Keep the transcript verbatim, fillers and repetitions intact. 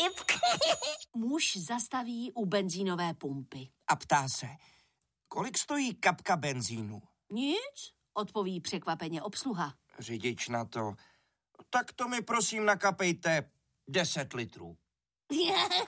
vtip. Muž zastaví u benzínové pumpy. A ptá se, kolik stojí kapka benzínu? Nic, odpoví překvapeně obsluha. Řidič na to, tak to mi prosím nakapejte deset litrů.